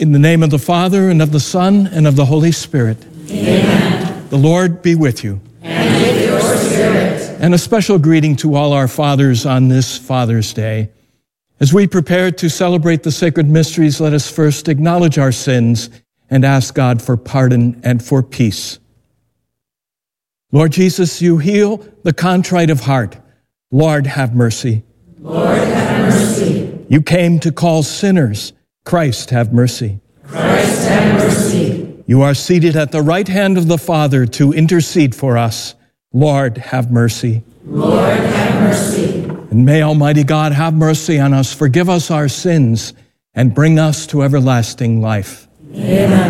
In the name of the Father, and of the Son, and of the Holy Spirit. Amen. The Lord be with you. And with your spirit. And a special greeting to all our fathers on this Father's Day. As we prepare to celebrate the sacred mysteries, let us first acknowledge our sins and ask God for pardon and for peace. Lord Jesus, you heal the contrite of heart. Lord, have mercy. Lord, have mercy. You came to call sinners. Christ, have mercy. Christ, have mercy. You are seated at the right hand of the Father to intercede for us. Lord, have mercy. Lord, have mercy. And may Almighty God have mercy on us, forgive us our sins, and bring us to everlasting life. Amen.